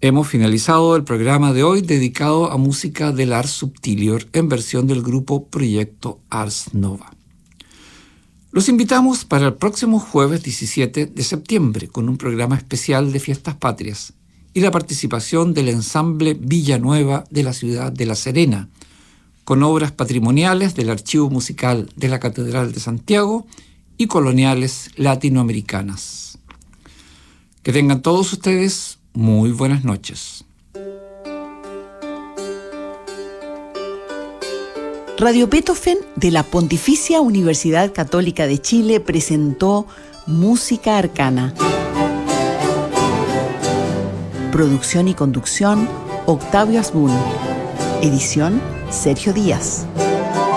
Hemos finalizado el programa de hoy dedicado a música del Ars Subtilior en versión del grupo Proyecto Ars Nova. Los invitamos para el próximo jueves 17 de septiembre con un programa especial de Fiestas Patrias y la participación del ensamble Villanueva de la ciudad de La Serena, con obras patrimoniales del Archivo Musical de la Catedral de Santiago y coloniales latinoamericanas. Que tengan todos ustedes muy buenas noches. Radio Beethoven de la Pontificia Universidad Católica de Chile presentó Música Arcana. Producción y conducción, Octavio Asbun. Edición, Sergio Díaz.